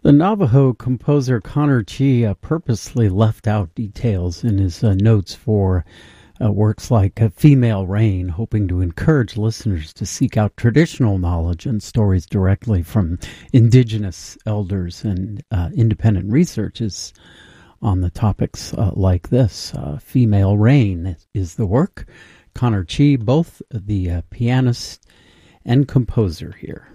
The Navajo composer Connor Chea purposely left out details in his notes for works like Female Rain, hoping to encourage listeners to seek out traditional knowledge and stories directly from indigenous elders, and independent researches on the topics like this. Female Rain is the work. Connor Chea, both the pianist and composer here.